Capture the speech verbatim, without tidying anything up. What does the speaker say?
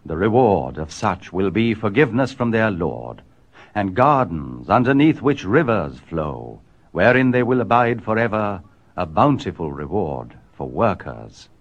The reward of such will be forgiveness from their Lord, and gardens underneath which rivers flow, wherein they will abide forever, a bountiful reward for workers.